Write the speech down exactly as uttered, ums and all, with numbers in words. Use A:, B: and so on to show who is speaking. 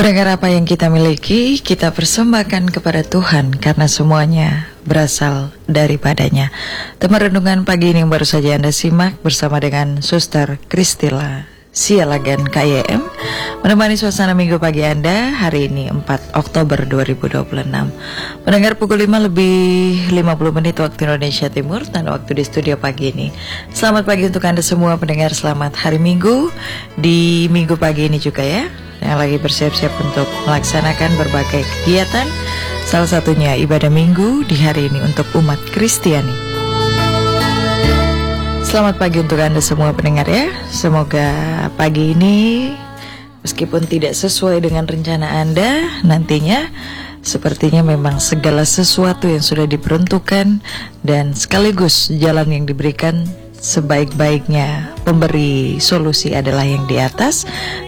A: Pendengar, apa yang kita miliki, kita persembahkan kepada Tuhan karena semuanya berasal daripadanya. Teman renungan pagi ini yang baru saja Anda simak bersama dengan Suster Kristila Sialagan K Y M menemani suasana minggu pagi Anda hari ini empat Oktober dua ribu dua puluh enam. Mendengar pukul lima lebih lima puluh menit waktu Indonesia Timur dan waktu di studio pagi ini. Selamat pagi untuk Anda semua pendengar, selamat hari Minggu di minggu pagi ini juga ya, yang lagi bersiap-siap untuk melaksanakan berbagai kegiatan, salah satunya ibadah minggu di hari ini untuk umat Kristiani. Selamat pagi untuk Anda semua pendengar ya. Semoga pagi ini meskipun tidak sesuai dengan rencana Anda, nantinya sepertinya memang segala sesuatu yang sudah diperuntukkan dan sekaligus jalan yang diberikan sebaik-baiknya pemberi solusi adalah yang di atas,